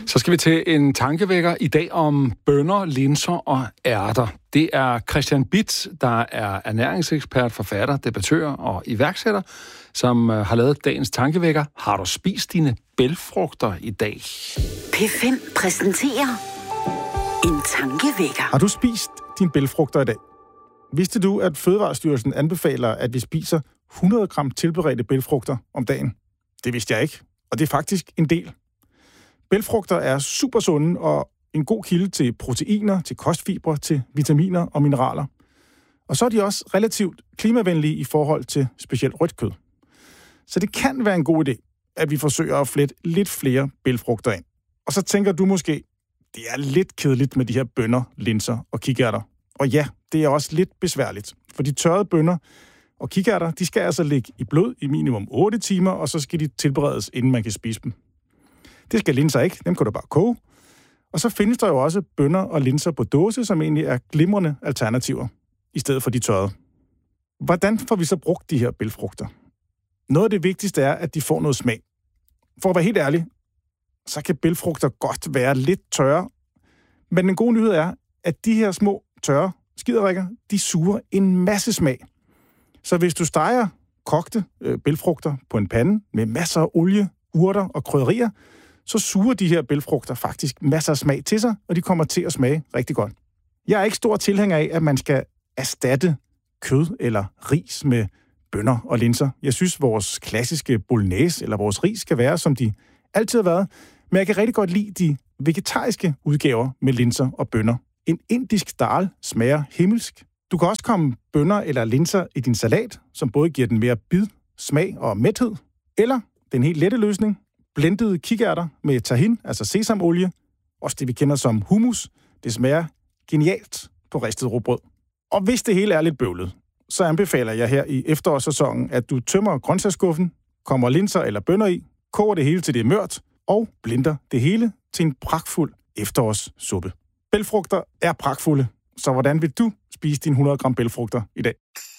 Så skal vi til en tankevækker i dag om bønner, linser og ærter. Det er Christian Bitz, der er ernæringsekspert, forfatter, debattør og iværksætter, som har lavet dagens tankevækker. Har du spist dine bælgfrugter i dag? P5 præsenterer en tankevækker. Har du spist dine bælgfrugter i dag? Vidste du, at Fødevarestyrelsen anbefaler, at vi spiser 100 gram tilberedte bælgfrugter om dagen? Det vidste jeg ikke, og det er faktisk en del. Bælgfrugter er super sunde og en god kilde til proteiner, til kostfibre, til vitaminer og mineraler. Og så er de også relativt klimavenlige i forhold til specielt rødt kød. Så det kan være en god idé, at vi forsøger at flette lidt flere bælgfrugter ind. Og så tænker du måske, det er lidt kedeligt med de her bønner, linser og kikærter. Og ja, det er også lidt besværligt, for de tørrede bønner og kikærter, de skal altså ligge i blød i minimum 8 timer, og så skal de tilberedes, inden man kan spise dem. Det skal linser ikke, dem kan du bare koge. Og så findes der jo også bønner og linser på dåse, som egentlig er glimrende alternativer, i stedet for de tørrede. Hvordan får vi så brugt de her bælgfrugter? Noget af det vigtigste er, at de får noget smag. For at være helt ærlig, så kan bælgfrugter godt være lidt tørre. Men den gode nyhed er, at de her små tørre skiderikker, de suger en masse smag. Så hvis du steger kogte bælgfrugter på en pande med masser af olie, urter og krydderier, så suger de her bælgfrugter faktisk masser af smag til sig, og de kommer til at smage rigtig godt. Jeg er ikke stor tilhænger af, at man skal erstatte kød eller ris med bønner og linser. Jeg synes, vores klassiske bolognese eller vores ris skal være, som de altid har været, men jeg kan rigtig godt lide de vegetariske udgaver med linser og bønner. En indisk dal smager himmelsk. Du kan også komme bønner eller linser i din salat, som både giver den mere bid, smag og mæthed. Eller den helt lette løsning, blendede kikærter med tahin, altså sesamolie, også det vi kender som hummus. Det smager genialt på ristet rugbrød. Og hvis det hele er lidt bøvlet, så anbefaler jeg her i efterårssæsonen, at du tømmer grøntsagsskuffen, kommer linser eller bønner i, koger det hele til det er mørt, og blender det hele til en pragtfuld efterårssuppe. Bælgfrugter er pragtfulde, så hvordan vil du spise dine 100 gram bælgfrugter i dag?